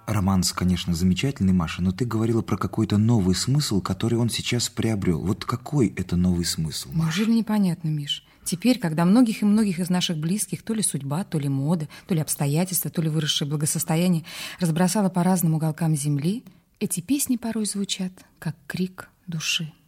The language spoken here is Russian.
Романс, конечно, замечательный, Маша, но ты говорила про какой-то новый смысл, который он сейчас приобрел. Вот какой это новый смысл, Маша? Неужели непонятно, Миш? Теперь, когда многих и многих из наших близких то ли судьба, то ли мода, то ли обстоятельства, то ли выросшее благосостояние разбросало по разным уголкам земли, эти песни порой звучат, как крик души.